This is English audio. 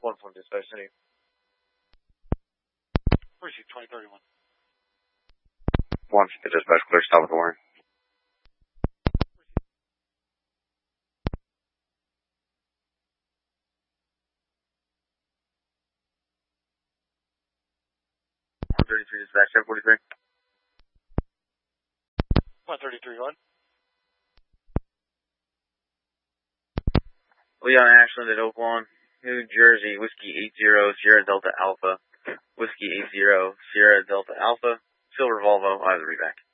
1 from dispatch city. Receive 2031. 1 from the dispatch clear, stop with the warrant. Dispatch 743. 133-1. Leon Ashland at Oaklawn, New Jersey, Whiskey 80, Sierra Delta Alpha, Whiskey 80, Sierra Delta Alpha, Silver Volvo, I will be back.